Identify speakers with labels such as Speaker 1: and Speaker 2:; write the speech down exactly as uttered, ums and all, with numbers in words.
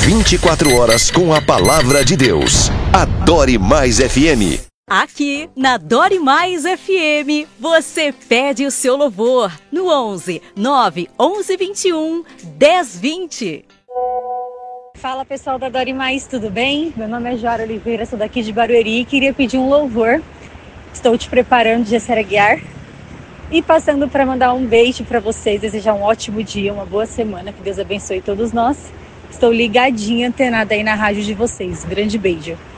Speaker 1: vinte e quatro horas com a palavra de Deus. Adore Mais F M.
Speaker 2: Aqui na Adore Mais F M, você pede o seu louvor no onze, nove, onze, vinte e um, dez, vinte.
Speaker 3: Fala pessoal da Adore Mais, tudo bem? Meu nome é Jora Oliveira, sou daqui de Barueri e queria pedir um louvor. Estou te preparando de Jessera Guiar e passando para mandar um beijo para vocês, desejar um ótimo dia, uma boa semana, que Deus abençoe todos nós. Estou ligadinha, antenada aí na rádio de vocês. Grande beijo.